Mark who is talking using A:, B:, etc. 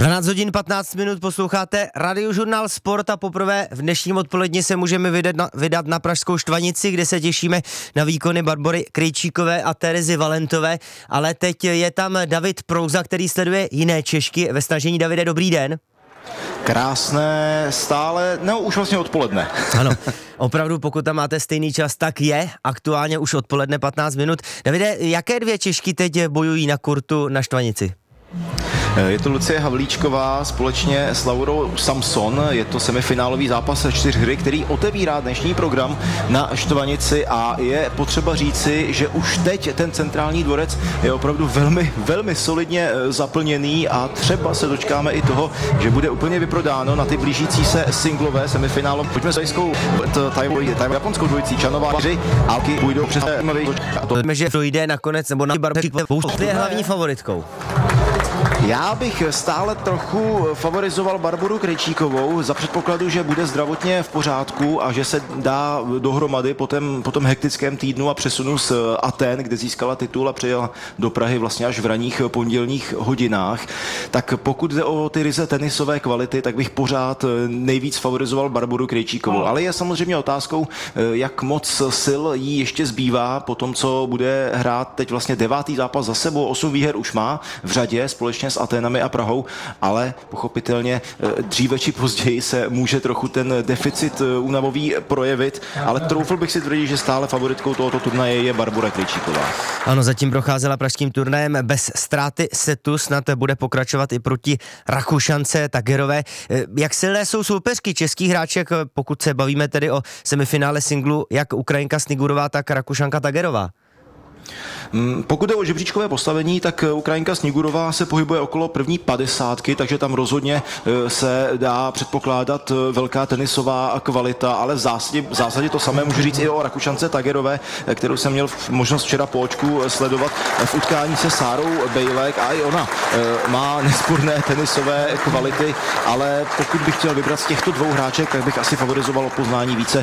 A: 12 hodin 15 minut posloucháte Radiožurnál Sport a poprvé v dnešním odpoledni se můžeme vydat na pražskou Štvanici, kde se těšíme na výkony Barbory Krejčíkové a Terezy Valentové, ale teď je tam David Prouza, který sleduje jiné Češky ve snažení. Davide, dobrý den.
B: Krásné stále, no už vlastně odpoledne.
A: Ano, opravdu pokud tam máte stejný čas, tak je aktuálně už odpoledne 15 minut. Davide, jaké dvě Češky teď bojují na kurtu na Štvanici?
B: Je to Lucie Havlíčková společně s Laurou Samson. Je to semifinálový zápas 4 hry, který otevírá dnešní program na Štvanici a je potřeba říci, že už teď ten centrální dvorec je opravdu velmi solidně zaplněný a třeba se dočkáme i toho, že bude úplně vyprodáno na ty blížící se singlové semifinále. Pojďme s japonskou dvojicí Čanová hry, Alky půjdou přes
A: Víme, že dojde nakonec, nebo na Barboru je hlavní favoritkou.
B: Já bych stále trochu favorizoval Barboru Krejčíkovou za předpokladu, že bude zdravotně v pořádku a že se dá dohromady po tom hektickém týdnu a přesunu z Aten, kde získala titul a přijela do Prahy vlastně až v ranních pondělních hodinách. Tak pokud jde o ty ryze tenisové kvality, tak bych pořád nejvíc favorizoval Barboru Krejčíkovou. Ale je samozřejmě otázkou, jak moc sil jí ještě zbývá po tom, co bude hrát teď vlastně 9. zápas za sebou. 8 výher už má v řadě společně s Aténami a Prahou, ale pochopitelně dříve či později se může trochu ten deficit únavový projevit, ale troufl bych si tvrdit, že stále favoritkou tohoto turnaje je Barbora Krejčíková.
A: Ano, zatím procházela pražským turnajem bez ztráty setu, snad bude pokračovat i proti Rakušance Tagerové. Jak silné jsou soupeřky českých hráček, pokud se bavíme tedy o semifinále singlu, jak Ukrajinka Snigurová, tak Rakušanka Tagerová?
B: Pokud je o žebříčkové postavení, tak Ukrajinka Snigurová se pohybuje okolo první 50, takže tam rozhodně se dá předpokládat velká tenisová kvalita, ale v zásadě to samé můžu říct i o Rakušance Tagerové, kterou jsem měl možnost včera po očku sledovat v utkání se Sárou Bejlek a i ona má nesporné tenisové kvality, ale pokud bych chtěl vybrat z těchto dvou hráček, tak bych asi favorizoval o poznání více